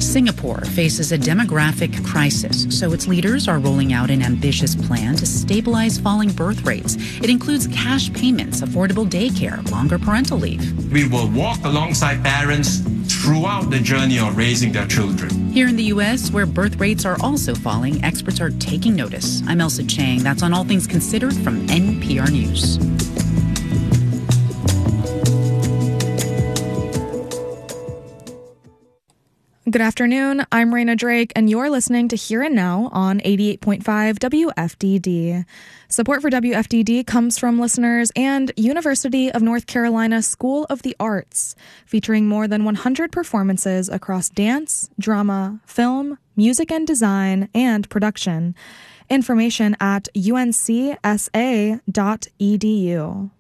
Singapore faces a demographic crisis, so its leaders are rolling out an ambitious plan to stabilize falling birth rates. It includes cash payments, affordable daycare, longer parental leave. We will walk alongside parents throughout the journey of raising their children. Here in the U.S., where birth rates are also falling, experts are taking notice. I'm Elsa Chang. That's on All Things Considered from NPR News. Good afternoon. I'm Raina Drake, and you're listening to Here and Now on 88.5 WFDD. Support for WFDD comes from listeners and University of North Carolina School of the Arts, featuring more than 100 performances across dance, drama, film, music and design, and production. Information at uncsa.edu.